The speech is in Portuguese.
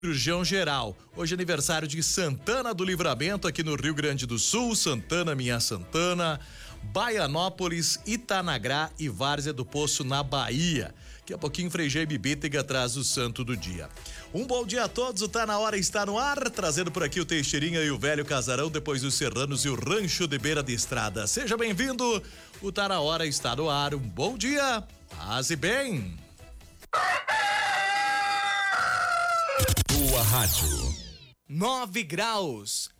Cirurgião geral. Hoje é aniversário de Santana do Livramento, aqui no Rio Grande do Sul. Santana, minha Santana. Baianópolis, Itanagrá e Várzea do Poço, na Bahia. Daqui a pouquinho, Frei Jaime Bitega traz o santo do dia. Um bom dia a todos, o Tá Na Hora está no ar, trazendo por aqui o Teixeirinha e o Velho Casarão, depois os Serranos e o Rancho de Beira de Estrada. Seja bem-vindo, o Tá Na Hora está no ar. Um bom dia, paz e bem. Tua rádio. 9 graus.